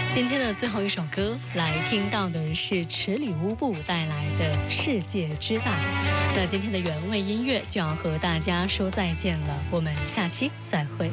今天的最后一首歌来听到的是池里乌布带来的《世界之大》。那今天的原味音乐就要和大家说再见了，我们下期再会。